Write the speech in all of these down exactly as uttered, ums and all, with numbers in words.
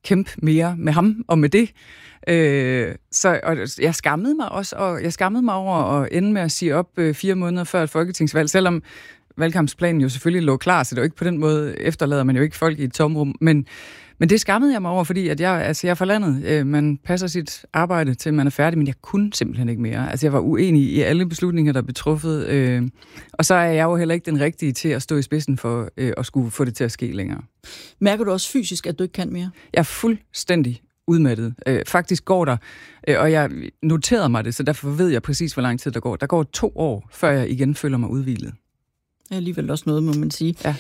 kæmpe mere med ham og med det. Øh, så og jeg skammede mig også, og jeg skammede mig over at ende med at sige op øh, fire måneder før et folketingsvalg, selvom valgkampsplanen jo selvfølgelig lå klar, så det er jo ikke på den måde efterlader man jo ikke folk i et tomrum, men Men det skammede jeg mig over, fordi at jeg, altså jeg er forlandet. Øh, man passer sit arbejde til, man er færdig, men jeg kunne simpelthen ikke mere. Altså jeg var uenig i alle beslutninger, der blev truffet. Øh, og så er jeg jo heller ikke den rigtige til at stå i spidsen for øh, at skulle få det til at ske længere. Mærker du også fysisk, at du ikke kan mere? Jeg er fuldstændig udmattet. Øh, faktisk går der, øh, og jeg noterede mig det, så derfor ved jeg præcis, hvor lang tid der går. Der går to år, før jeg igen føler mig udhvilet. Det er alligevel også noget, må man sige. Ja.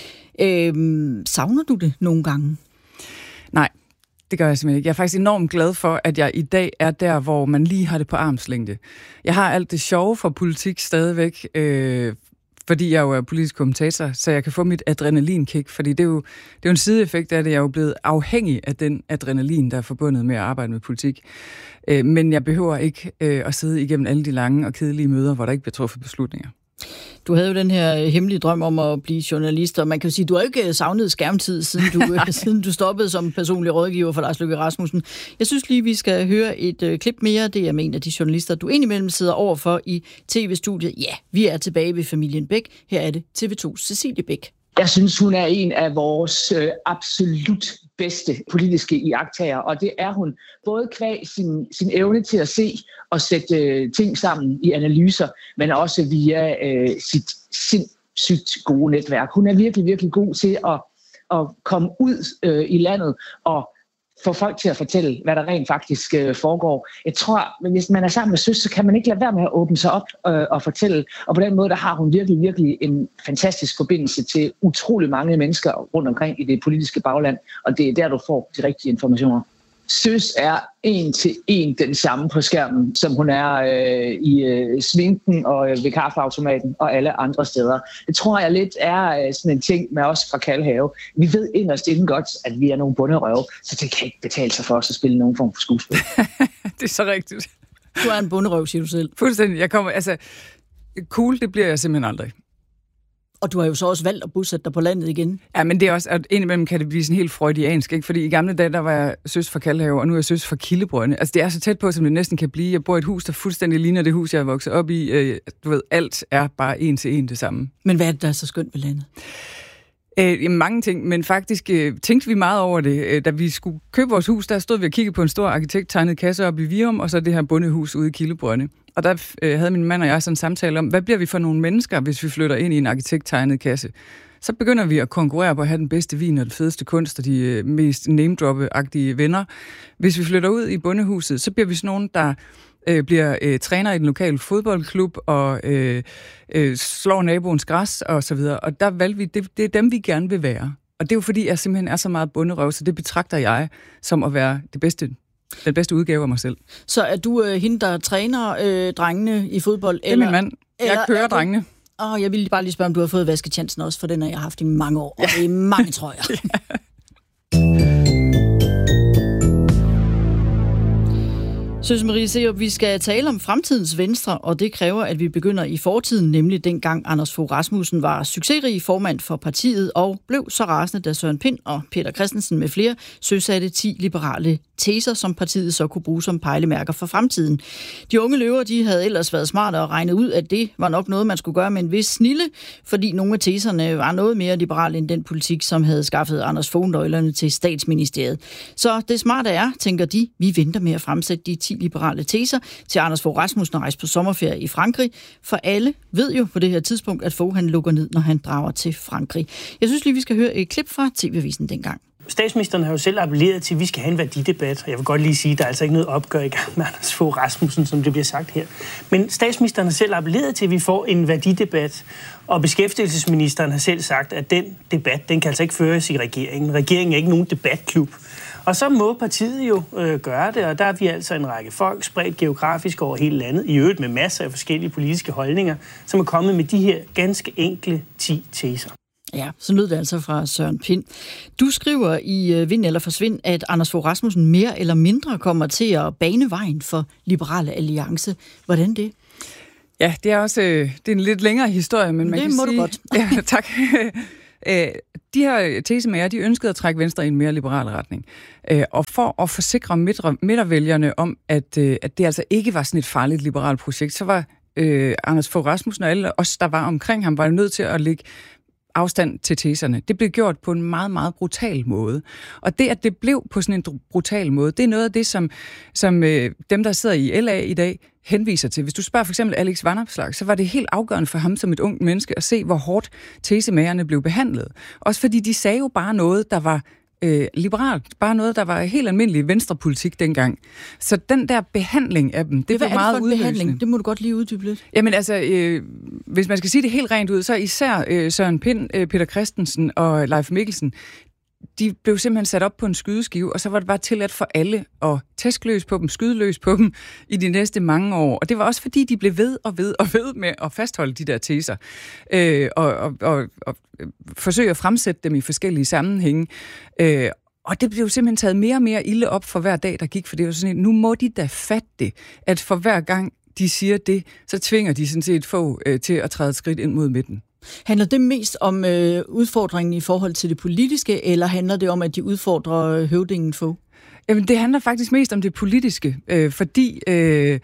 Øh, savner du det nogle gange? Nej, det gør jeg simpelthen ikke. Jeg er faktisk enormt glad for, at jeg i dag er der, hvor man lige har det på armslængde. Jeg har alt det sjove for politik stadigvæk, øh, fordi jeg jo er politisk kommentator, så jeg kan få mit adrenalinkick, fordi det er jo, det er jo en sideeffekt af det. Jeg er jo blevet afhængig af den adrenalin, der er forbundet med at arbejde med politik. Øh, men jeg behøver ikke øh, at sidde igennem alle de lange og kedelige møder, hvor der ikke bliver truffet beslutninger. Du havde jo den her hemmelige drøm om at blive journalist, og man kan jo sige, at du har ikke savnet skærmtid, siden du, siden du stoppede som personlig rådgiver for Lars Løkke Rasmussen. Jeg synes lige, vi skal høre et øh, klip mere. Det er en af de journalister, du indimellem sidder overfor i tv-studiet. Ja, vi er tilbage ved familien Bech. Her er det T V to's Cecilie Bech. Jeg synes, hun er en af vores øh, absolut bedste politiske iagttagere, og det er hun både kvad sin, sin evne til at se og sætte øh, ting sammen i analyser, men også via øh, sit sindssygt gode netværk. Hun er virkelig, virkelig god til at, at komme ud øh, i landet og få folk til at fortælle, hvad der rent faktisk øh, foregår. Jeg tror, hvis man er sammen med søs, så kan man ikke lade være med at åbne sig op øh, og fortælle. Og på den måde, der har hun virkelig, virkelig en fantastisk forbindelse til utrolig mange mennesker rundt omkring i det politiske bagland. Og det er der, du får de rigtige informationer. Søs er en til en den samme på skærmen, som hun er øh, i øh, svinken og øh, ved kaffeautomaten og alle andre steder. Det tror jeg lidt er øh, sådan en ting med os fra Kalhave. Vi ved inderst inden godt, at vi er nogle bunderøve, så det kan ikke betale sig for os at spille nogen form for skuespil. Det er så rigtigt. Du er en bunderøv, siger du selv. Fuldstændig. Jeg kommer, altså, cool, det bliver jeg simpelthen aldrig. Og du har jo så også valgt at bosætte dig på landet igen. Ja, men det er også, at indimellem kan det blive sådan helt freudiansk, ikke? Fordi i gamle dage, der var jeg søs fra Kalhave, og nu er jeg søs fra Kildebrønde. Altså, det er så tæt på, som det næsten kan blive. Jeg bor i et hus, der fuldstændig ligner det hus, jeg er vokset op i. Du ved, alt er bare en til en det samme. Men hvad er det, der er så skønt ved landet? Øh, jamen, mange ting, men faktisk øh, tænkte vi meget over det. Øh, da vi skulle købe vores hus, der stod vi og kiggede på en stor arkitekttegnet kasse op i Virum, og så det her bondehus ude i Kildebrønde. Og der øh, havde min mand og jeg sådan en samtale om, hvad bliver vi for nogle mennesker, hvis vi flytter ind i en arkitekttegnet kasse? Så begynder vi at konkurrere på at have den bedste vin og det fedeste kunst og de øh, mest name-droppe-agtige venner. Hvis vi flytter ud i bondehuset, så bliver vi sådan nogen, der øh, bliver øh, træner i den lokale fodboldklub og øh, øh, slår naboens græs og så videre. Og der valgte vi, det, det er dem, vi gerne vil være. Og det er jo fordi, jeg simpelthen er så meget bonderøv, så det betragter jeg som at være det bedste, den bedste udgave af mig selv. Så er du øh, hende, der træner øh, drengene i fodbold? Det er min mand. Jeg kører drengene. Åh, oh, jeg ville bare lige spørge, om du har fået vaskechancen også, for den har jeg haft i mange år. Og ja. Det er mange, tror jeg. Ja. Søs Marie Serup, vi skal tale om fremtidens Venstre, og det kræver, at vi begynder i fortiden, nemlig dengang Anders Fogh Rasmussen var succesrig formand for partiet og blev så rasende, da Søren Pind og Peter Christensen med flere søsatte ti liberale teser, som partiet så kunne bruge som pejlemærker for fremtiden. De unge løver, de havde ellers været smarte og regnet ud, at det var nok noget, man skulle gøre med en vis snilde, fordi nogle af teserne var noget mere liberale end den politik, som havde skaffet Anders Fogh nøglerne til statsministeriet. Så det smarte er, tænker de, vi venter med at fremsætte de ti liberale teser til Anders Fogh Rasmussen rejse på sommerferie i Frankrig, for alle ved jo på det her tidspunkt, at Fogh han lukker ned, når han drager til Frankrig. Jeg synes lige, vi skal høre et klip fra T V-avisen dengang. Statsministeren har jo selv appelleret til, at vi skal have en værdidebat, og jeg vil godt lige sige, at der er altså ikke noget opgør i gang med Anders Fogh Rasmussen, som det bliver sagt her. Men statsministeren har selv appelleret til, at vi får en værdidebat, og beskæftigelsesministeren har selv sagt, at den debat, den kan altså ikke føres i regeringen. Regeringen er ikke nogen debatklub. Og så må partiet jo øh, gøre det, og der er vi altså en række folk spredt geografisk over hele landet, i øvrigt med masser af forskellige politiske holdninger, som er kommet med de her ganske enkle ti teser. Ja, så lød det altså fra Søren Pind. Du skriver i Vind eller Forsvind, at Anders Fogh Rasmussen mere eller mindre kommer til at bane vejen for Liberale Alliance. Hvordan det? Ja, det er også det er en lidt længere historie, men man det kan må sige... du godt. Ja, tak. øh, de her tesemager, de ønskede at trække Venstre i en mere liberal retning. Øh, og for at forsikre midtre, midtervælgerne om, at, øh, at det altså ikke var sådan et farligt liberalt projekt, så var øh, Anders Fogh Rasmussen og alle os, der var omkring ham, var jo nødt til at lægge afstand til teserne. Det blev gjort på en meget, meget brutal måde. Og det, at det blev på sådan en brutal måde, det er noget af det, som, som øh, dem, der sidder i L A i dag, henviser til. Hvis du spørger for eksempel Alex Vanopslagh, så var det helt afgørende for ham som et ungt menneske at se, hvor hårdt tesemagerne blev behandlet. Også fordi de sagde jo bare noget, der var øh, liberalt. Bare noget, der var helt almindelig venstrepolitik dengang. Så den der behandling af dem, det var meget udløsende. Behandling? Det må du godt lige uddybe lidt. Jamen altså, øh, hvis man skal sige det helt rent ud, så især øh, Søren Pind, øh, Peter Christensen og Leif Mikkelsen, de blev simpelthen sat op på en skydeskive, og så var det bare tilladt for alle at tæskløs på dem, skydeløs på dem i de næste mange år. Og det var også fordi, de blev ved og ved og ved med at fastholde de der teser, øh, og, og, og, og forsøge at fremsætte dem i forskellige sammenhænge. Øh, og det blev simpelthen taget mere og mere ilde op for hver dag, der gik, for det var sådan, nu må de da fatte det, at for hver gang de siger det, så tvinger de sådan set få øh, til at træde et skridt ind mod midten. Handler det mest om øh, udfordringen i forhold til det politiske, eller handler det om, at de udfordrer øh, høvdingen Fogh? Jamen, det handler faktisk mest om det politiske, øh, fordi... Øh,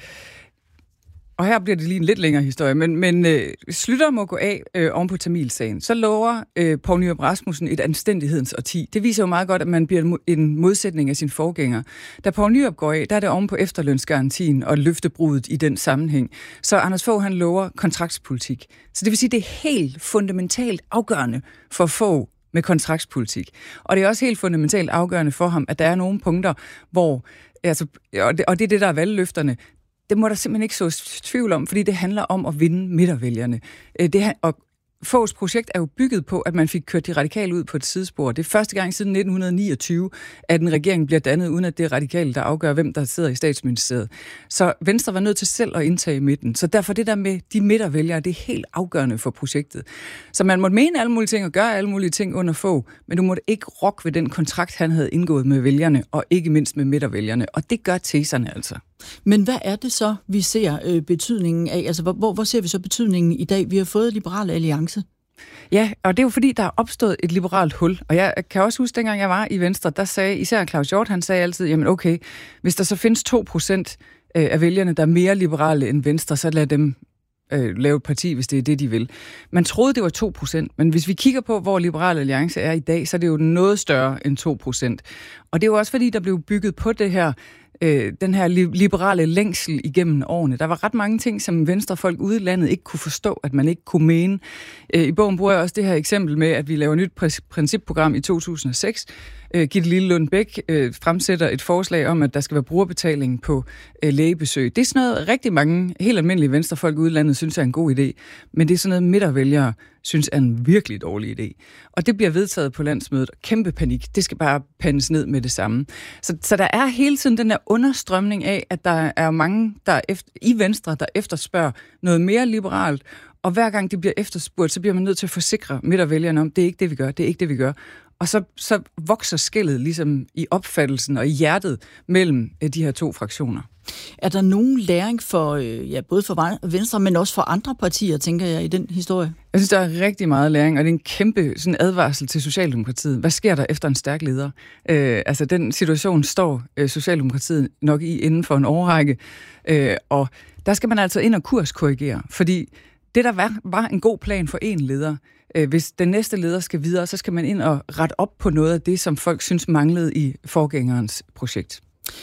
og her bliver det lige en lidt længere historie, men, men øh, Schlüter må gå af øh, oven på Tamilsagen. Så lover øh, Poul Nyrup Rasmussen et anstændighedens årti. Det viser jo meget godt, at man bliver en modsætning af sin forgænger. Da Poul Nyrup går af, der er det oven på efterlønsgarantien og løftebruddet i den sammenhæng. Så Anders Fogh, han lover kontraktspolitik. Så det vil sige, det er helt fundamentalt afgørende for Fogh med kontraktspolitik. Og det er også helt fundamentalt afgørende for ham, at der er nogle punkter, hvor, altså, og det, og det er det, der er valgløfterne, det må der simpelthen ikke så tvivl om, fordi det handler om at vinde midtervælgerne. Det, og Foghs projekt er jo bygget på, at man fik kørt de radikale ud på et sidespor. Det er første gang siden nitten niogtyve, at en regering bliver dannet, uden at det er radikale, der afgør, hvem der sidder i statsministeriet. Så Venstre var nødt til selv at indtage midten. Så derfor det der med de midtervælgere, det er helt afgørende for projektet. Så man måtte mene alle mulige ting og gøre alle mulige ting under Fogh, men du måtte ikke rokke ved den kontrakt, han havde indgået med vælgerne, og ikke mindst med midtervælgerne. Og det gør teserne altså. Men hvad er det så, vi ser øh, betydningen af? Altså, hvor, hvor ser vi så betydningen i dag? Vi har fået Liberal Alliance. Ja, og det er jo fordi, der er opstået et liberalt hul. Og jeg kan også huske, dengang jeg var i Venstre, der sagde især Claus Hjort, han sagde altid, jamen okay, hvis der så findes to procent af vælgerne, der er mere liberale end Venstre, så lad dem øh, lave et parti, hvis det er det, de vil. Man troede, det var to procent, men hvis vi kigger på, hvor Liberal Alliance er i dag, så er det jo noget større end to procent. Og det er jo også fordi, der blev bygget på det her Øh, den her liberale længsel igennem årene. Der var ret mange ting, som venstrefolk ude i landet ikke kunne forstå, at man ikke kunne mene. Øh, I bogen bruger jeg også det her eksempel med, at vi laver et nyt principprogram i to tusind og seks. Øh, Gitte Lillelund Bech øh, fremsætter et forslag om, at der skal være brugerbetaling på øh, lægebesøg. Det er sådan noget, rigtig mange helt almindelige venstrefolk ude i landet synes er en god idé, men det er sådan noget, midtervælgere synes er en virkelig dårlig idé. Og det bliver vedtaget på landsmødet. Kæmpe panik. Det skal bare pandes ned med det samme. Så, så der er hele tiden den der understrømning af, at der er mange der efter, i Venstre, der efterspørger noget mere liberalt, og hver gang det bliver efterspurgt, så bliver man nødt til at forsikre midtervælgerne om, det er ikke det, vi gør, det er ikke det, vi gør. Og så, så vokser skellet ligesom i opfattelsen og i hjertet mellem de her to fraktioner. Er der nogen læring for, ja, både for Venstre, men også for andre partier, tænker jeg, i den historie? Jeg synes, der er rigtig meget læring, og det er en kæmpe sådan advarsel til Socialdemokratiet. Hvad sker der efter en stærk leder? Øh, altså, den situation står øh, Socialdemokratiet nok i inden for en årrække, øh, og der skal man altså ind og kurskorrigere, fordi det, der var, var en god plan for en leder. Øh, hvis den næste leder skal videre, så skal man ind og rette op på noget af det, som folk synes manglede i forgængerens projekt.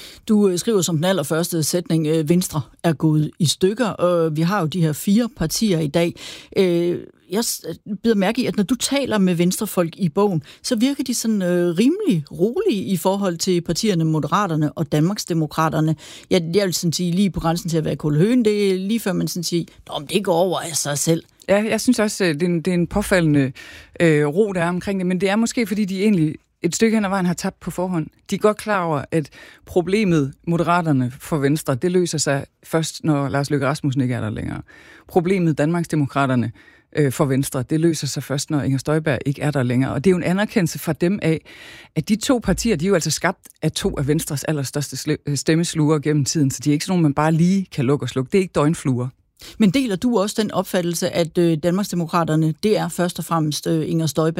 Du skriver som den allerførste sætning, at Venstre er gået i stykker, og vi har jo de her fire partier i dag. Jeg bider mærke i, at når du taler med venstrefolk i bogen, så virker de sådan rimelig rolige i forhold til partierne Moderaterne og Danmarksdemokraterne. Jeg, jeg vil sådan sige lige på grænsen til at være kulhøen, det er lige før man sådan siger, at det går over af sig selv. Ja, jeg synes også, det er en, det er en påfaldende øh, ro, der er omkring det, men det er måske, fordi de egentlig et stykke hen ad vejen har tabt på forhånd. De er godt klar over, at problemet Moderaterne for Venstre, det løser sig først, når Lars Løkke Rasmussen ikke er der længere. Problemet Danmarksdemokraterne øh, for Venstre, det løser sig først, når Inger Støjberg ikke er der længere. Og det er jo en anerkendelse fra dem af, at de to partier, de er jo altså skabt af to af Venstres allerstørste stemmesluger gennem tiden, så de er ikke sådan nogen, man bare lige kan lukke og slukke. Det er ikke døgnfluer. Men deler du også den opfattelse, at øh, Danmarksdemokraterne, det er først og fremmest øh, Inger Støjberg?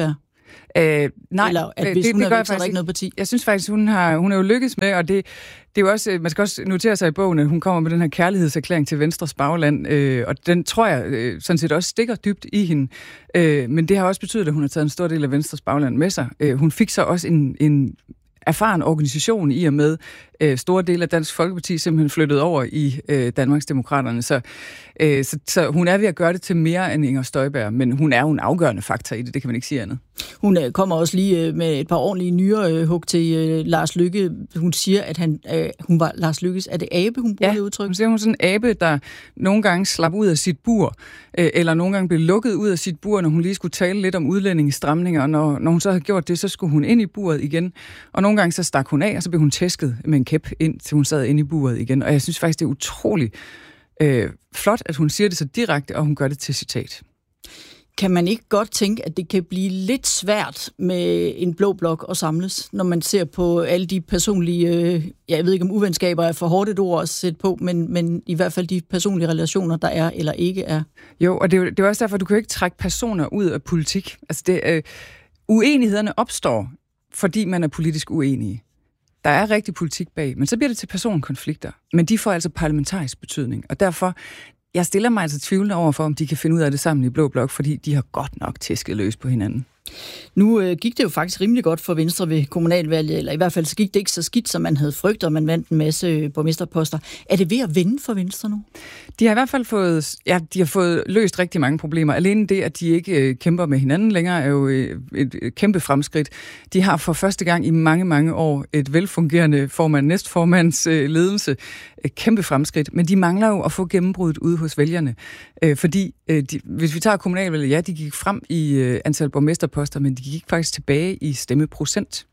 Øh, nej, Eller at hvis det, hun det er væk, så er der ikke noget parti? Jeg synes faktisk, hun har hun er jo lykkes med, og det, det er jo også, man skal også notere sig i bogen, at hun kommer med den her kærlighedserklæring til Venstres bagland, øh, og den tror jeg øh, sådan set også stikker dybt i hende. Øh, men det har også betydet, at hun har taget en stor del af Venstres bagland med sig. Øh, hun fik så også en, en erfaren organisation i og med øh, store dele af Dansk Folkeparti simpelthen flyttet over i øh, Danmarksdemokraterne. Så, øh, så, så hun er ved at gøre det til mere end Inger Støjberg, men hun er jo en afgørende faktor i det, det kan man ikke sige andet. Hun øh, kommer også lige øh, med et par ordentlige nyere øh, hug til øh, Lars Løkke. Hun siger, at han, øh, hun var Lars Løkkes. Er det abe, hun bruger ja, det udtryk? hun siger, hun er sådan en abe, der nogle gange slap ud af sit bur, øh, eller nogle gange blev lukket ud af sit bur, når hun lige skulle tale lidt om udlændingestramninger, og når, når hun så havde gjort det, så skulle hun ind i buret igen, og nogle gange så stak hun af, og så blev hun tæsket med en kæp ind, til hun sad inde i buret igen. Og jeg synes faktisk, det er utroligt øh, flot, at hun siger det så direkte, og hun gør det til citat. Kan man ikke godt tænke, at det kan blive lidt svært med en blå blok at samles, når man ser på alle de personlige, øh, jeg ved ikke om uvenskaber er for hårdt et ord at sætte på, men, men i hvert fald de personlige relationer, der er eller ikke er? Jo, og det er jo, det er også derfor, du kan jo ikke trække personer ud af politik. Altså det, øh, uenighederne opstår, fordi man er politisk uenige. Der er rigtig politik bag, men så bliver det til personkonflikter. Men de får altså parlamentarisk betydning, og derfor jeg stiller mig altså tvivlende over for, om de kan finde ud af det sammen i Blå Blok, fordi de har godt nok tæsket løs på hinanden. Nu øh, gik det jo faktisk rimelig godt for Venstre ved kommunalvalget, eller i hvert fald så gik det ikke så skidt, som man havde frygtet, og man vandt en masse borgmesterposter. Er det ved at vende for Venstre nu? De har i hvert fald fået, ja, de har fået løst rigtig mange problemer. Alene det, at de ikke øh, kæmper med hinanden længere, er jo øh, et, et kæmpe fremskridt. De har for første gang i mange, mange år et velfungerende formand, næstformands øh, ledelse. Et kæmpe fremskridt, men de mangler jo at få gennembruddet ude hos vælgerne. Øh, fordi, øh, de, hvis vi tager kommunalvalget, ja, de gik frem i øh, antal borgmesterposter, men de gik faktisk tilbage i stemmeprocent.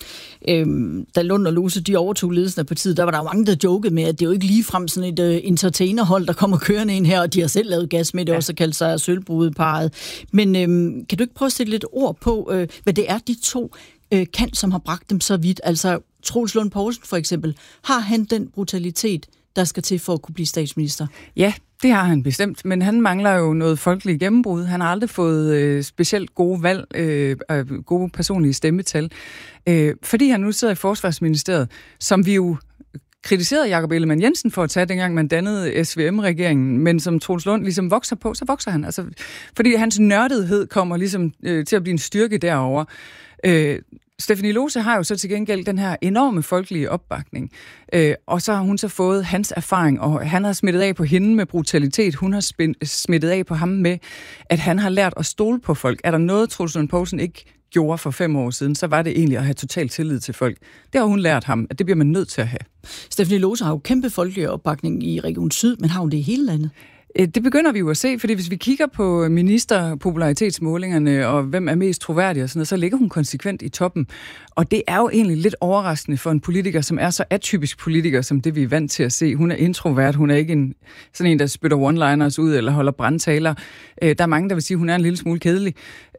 Øhm, da Lund og Lose, de overtog ledelsen af partiet, der var der jo mange, der jokede med, at det er jo ikke ligefrem sådan et uh, entertainerhold, der kommer kørende ind her, og de har selv lavet gas med det, ja. Også kaldt sig sølvbrudeparret. Men øhm, kan du ikke prøve at sætte lidt ord på, øh, hvad det er, de to øh, kan, som har bragt dem så vidt? Altså, Troels Lund Poulsen for eksempel, har han den brutalitet, der skal til for at kunne blive statsminister? Ja, det har han bestemt, men han mangler jo noget folkeligt gennembrud. Han har aldrig fået øh, specielt gode valg, øh, gode personlige stemmetal, øh, fordi han nu sidder i Forsvarsministeriet, som vi jo kritiserede Jakob Ellemann-Jensen for at tage, dengang man dannede S V M-regeringen, men som Troels Lund ligesom vokser på, så vokser han. Altså, fordi hans nørdethed kommer ligesom øh, til at blive en styrke derovre. Øh, Stephanie Lose har jo så til gengæld den her enorme folkelige opbakning, øh, og så har hun så fået hans erfaring, og han har smittet af på hende med brutalitet, hun har smittet af på ham med, at han har lært at stole på folk. Er der noget, Troels Lund Poulsen ikke gjorde for fem år siden, så var det egentlig at have total tillid til folk. Det har hun lært ham, at det bliver man nødt til at have. Stephanie Lose har jo kæmpe folkelig opbakning i Region Syd, men har hun det i hele landet? Det begynder vi jo at se, fordi hvis vi kigger på ministerpopularitetsmålingerne, og hvem er mest troværdig og sådan noget, så ligger hun konsekvent i toppen. Og det er jo egentlig lidt overraskende for en politiker, som er så atypisk politiker, som det vi er vant til at se. Hun er introvert, hun er ikke en, sådan en, der spytter one-liners ud eller holder brandtaler. Der er mange, der vil sige, at hun er en lille smule kedelig.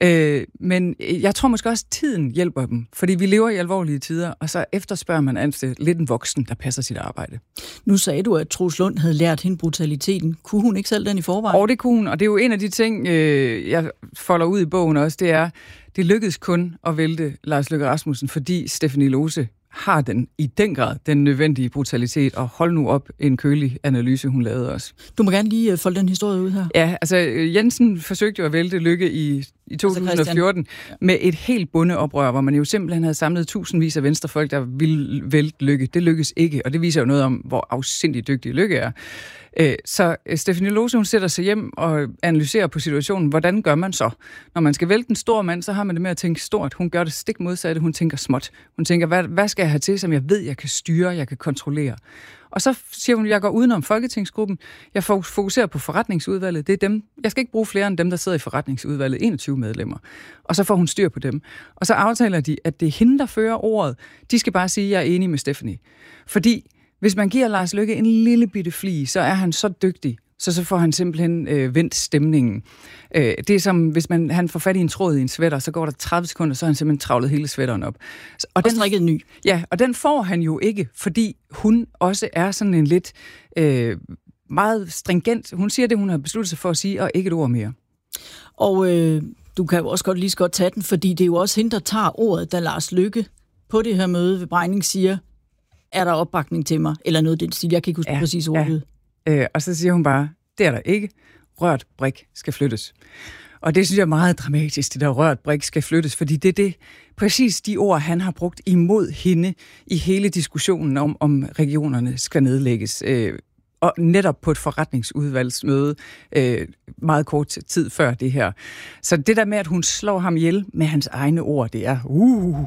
Men jeg tror måske også, at tiden hjælper dem, fordi vi lever i alvorlige tider, og så efterspørger man altså lidt en voksen, der passer sit arbejde. Nu sagde du, at Troels Lund havde lært hende brutaliteten. Kunne hun ikke selv den i forvejen? Og det kunne hun, og det er jo en af de ting, jeg folder ud i bogen også, det er, det lykkedes kun at vælte Lars Løkke Rasmussen, fordi Stephanie Lose har den i den grad den nødvendige brutalitet, og hold nu op en kølig analyse, hun lavede også. Du må gerne lige folde den historie ud her. Ja, altså Jensen forsøgte jo at vælte Løkke i, i to tusind og fjorten altså med et helt bondeoprør, hvor man jo simpelthen havde samlet tusindvis af venstrefolk, der ville vælte Løkke. Det lykkedes ikke, og det viser jo noget om, hvor afsindig dygtig Løkke er. Så Stephanie Lose, hun sætter sig hjem og analyserer på situationen. Hvordan gør man så? Når man skal vælte en stor mand, så har man det med at tænke stort. Hun gør det stik modsatte. Hun tænker småt. Hun tænker, hvad, hvad skal jeg have til, som jeg ved, jeg kan styre, jeg kan kontrollere? Og så siger hun, jeg går udenom folketingsgruppen. Jeg fokuserer på forretningsudvalget. Det er dem. Jeg skal ikke bruge flere end dem, der sidder i forretningsudvalget. enogtyve medlemmer. Og så får hun styr på dem. Og så aftaler de, at det er hende, der fører ordet. De skal bare sige, at jeg er enig med Stephanie. Fordi hvis man giver Lars Løkke en lille bitte fli, så er han så dygtig, så så får han simpelthen øh, vendt stemningen. Øh, det er som, hvis man, han får fat i en tråd i en sweater, så går der tredive sekunder, så har han simpelthen travlet hele sweateren op. Og, og den strikket ny. Ja, og den får han jo ikke, fordi hun også er sådan en lidt øh, meget stringent. Hun siger det, hun har besluttet sig for at sige, og ikke et ord mere. Og øh, Du kan jo også godt lige så godt tage den, fordi det er jo også hende, der tager ordet, da Lars Løkke på det her møde ved Brejning siger, er der opbakning til mig? Eller noget den stil. Jeg kan ikke huske ja, præcis ordet. Ja. Øh, og så siger hun bare, det er der ikke. Rørt brik skal flyttes. Og det synes jeg er meget dramatisk, det der rørt brik skal flyttes, fordi det er det, præcis de ord, han har brugt imod hende i hele diskussionen om, om regionerne skal nedlægges. Øh, og netop på et forretningsudvalgsmøde øh, meget kort tid før det her. Så det der med, at hun slår ham ihjel med hans egne ord, det er uh.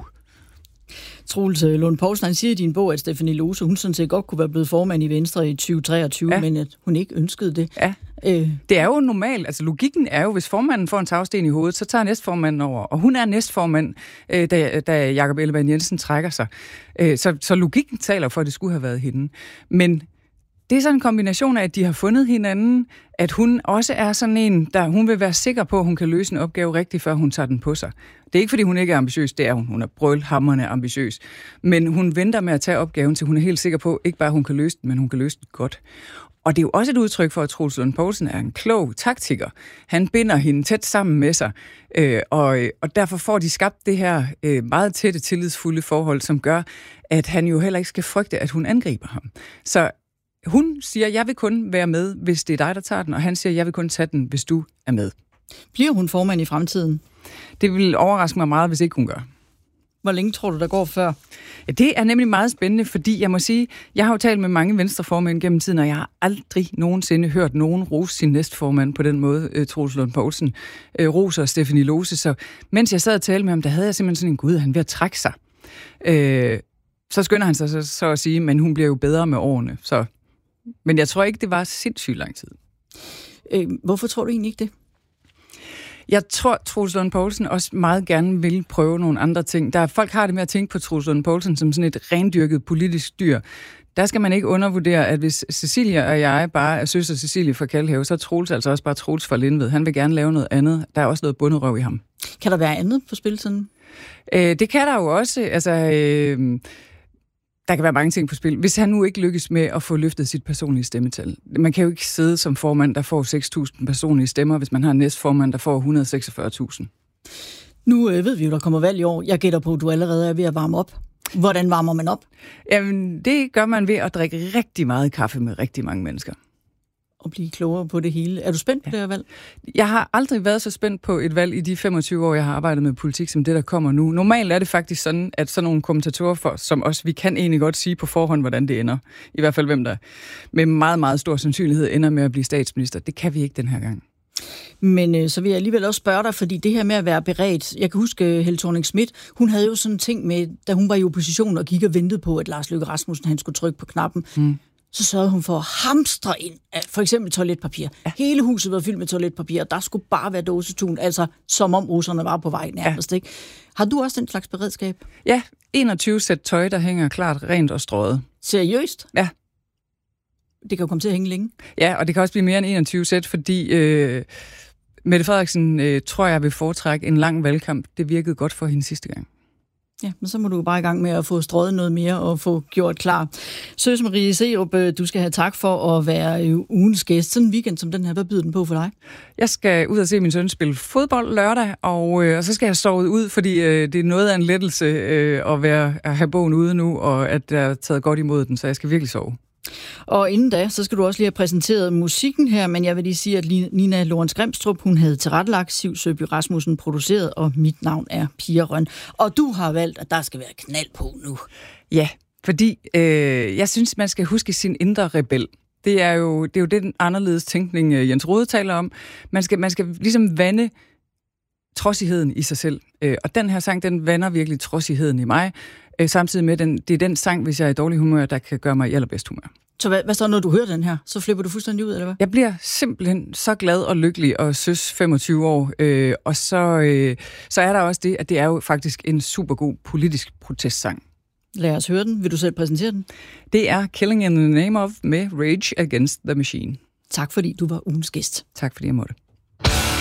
Troels Lund Poulsen, han siger i din bog, at Stephanie Lose, hun sådan set godt kunne være blevet formand i Venstre i tyve treogtyve, ja. Men at hun ikke ønskede det. Ja. Øh. Det er jo normalt. Altså logikken er jo, hvis formanden får en tagsten i hovedet, så tager næstformanden over. Og hun er næstformand, øh, da, da Jakob Ellemann-Jensen trækker sig. Øh, så, så logikken taler for, at det skulle have været hende. Men det er sådan en kombination af, at de har fundet hinanden, at hun også er sådan en, der hun vil være sikker på, at hun kan løse en opgave rigtigt, før hun tager den på sig. Det er ikke, fordi hun ikke er ambitiøs, det er hun. Hun er brølhamrende ambitiøs. Men hun venter med at tage opgaven, til hun er helt sikker på, ikke bare, at hun kan løse den, men hun kan løse den godt. Og det er jo også et udtryk for, at Troels Lund Poulsen er en klog taktiker. Han binder hende tæt sammen med sig, øh, og, og derfor får de skabt det her øh, meget tætte, tillidsfulde forhold, som gør, at han jo heller ikke skal frygte, at hun angriber ham. Så hun siger, jeg vil kun være med, hvis det er dig, der tager den, og han siger, jeg vil kun tage den, hvis du er med. Bliver hun formand i fremtiden? Det vil overraske mig meget, hvis ikke hun gør. Hvor længe tror du, der går før? Ja, det er nemlig meget spændende, fordi jeg må sige, jeg har jo talt med mange venstreformænd gennem tiden, og jeg har aldrig nogensinde hørt nogen rose sin næstformand på den måde, Troels Lund Poulsen, roser Stephanie Lose. Så mens jeg sad og talte med ham, der havde jeg simpelthen sådan en gud, han er ved at trække sig. Øh, så skynder han sig så, så at sige, men hun bliver jo bedre med årene, så... Men jeg tror ikke, det var sindssygt lang tid. Øh, hvorfor tror du egentlig ikke det? Jeg tror, Troels Lund Poulsen også meget gerne vil prøve nogle andre ting. Der er, folk har det med at tænke på Troels Lund Poulsen som sådan et rendyrket politisk dyr. Der skal man ikke undervurdere, at hvis Cecilia og jeg bare er søster Cecilie fra Kalhave, så er Troels altså også bare Troels fra Lindved. Han vil gerne lave noget andet. Der er også noget bunderøv i ham. Kan der være andet på spil sådan? Øh, det kan der jo også. Altså... Øh, Der kan være mange ting på spil. Hvis han nu ikke lykkes med at få løftet sit personlige stemmetal. Man kan jo ikke sidde som formand, der får seks tusind personlige stemmer, hvis man har en næstformand, der får et hundrede og seksogfyrre tusind. Nu øh, ved vi jo, der kommer valg i år. Jeg gætter på, at du allerede er ved at varme op. Hvordan varmer man op? Jamen, det gør man ved at drikke rigtig meget kaffe med rigtig mange mennesker. Og blive klogere på det hele. Er du spændt på det her valg? Jeg har aldrig været så spændt på et valg i de femogtyve år, jeg har arbejdet med politik, som det, der kommer nu. Normalt er det faktisk sådan, at sådan nogle kommentatorer for, som os, vi kan egentlig godt sige på forhånd, hvordan det ender. I hvert fald hvem der med meget, meget stor sandsynlighed ender med at blive statsminister. Det kan vi ikke den her gang. Men øh, så vil jeg alligevel også spørge dig, fordi det her med at være beredt, jeg kan huske Helle Thorning-Schmidt, hun havde jo sådan en ting med, da hun var i opposition og gik og ventede på, at Lars Løkke Rasmussen han skulle trykke på knappen. Mm. Så sørgede hun for at hamstre ind af for eksempel toiletpapir. Ja. Hele huset var fyldt med toiletpapir, og der skulle bare være dåsetun, altså som om russerne var på vej nærmest. Ja. Ikke? Har du også den slags beredskab? Ja, enogtyve sæt tøj, der hænger klart rent og strøget. Seriøst? Ja. Det kan jo komme til at hænge længe. Ja, og det kan også blive mere end enogtyve sæt, fordi øh, Mette Frederiksen øh, tror jeg vil foretrække en lang valgkamp. Det virkede godt for hende sidste gang. Ja, men så må du bare i gang med at få strøget noget mere og få gjort klar. Søs Marie Serup, du skal have tak for at være ugens gæst. Sådan en weekend som den her, hvad byder den på for dig? Jeg skal ud og se min søn spille fodbold lørdag, og, øh, og så skal jeg sove ud, fordi øh, det er noget af en lettelse øh, at, være, at have bogen ude nu, og at jeg har taget godt imod den, så jeg skal virkelig sove. Og inden da, så skal du også lige have præsenteret musikken her, men jeg vil lige sige, at Nina Lorentz Grimstrup, hun havde tilrettelagt, Siv Søby Rasmussen produceret, og mit navn er Pia Røn. Og du har valgt, at der skal være knald på nu. Ja, fordi øh, jeg synes, man skal huske sin indre rebel. Det er jo, det er jo den anderledes tænkning, Jens Rohde taler om. Man skal, man skal ligesom vande trodsigheden i sig selv. Øh, og den her sang, den vander virkelig trodsigheden i mig. Øh, samtidig med, den, det er den sang, hvis jeg er i dårlig humør, der kan gøre mig i allerbedst humør. Så hvad, hvad så, når du hører den her? Så flipper du fuldstændig ud, eller hvad? Jeg bliver simpelthen så glad og lykkelig og søs femogtyve år. Øh, og så, øh, så er der også det, at det er jo faktisk en super god politisk protestsang. Lad os høre den. Vil du selv præsentere den? Det er Killing in the Name of med Rage Against the Machine. Tak fordi du var ugens gæst. Tak fordi jeg måtte.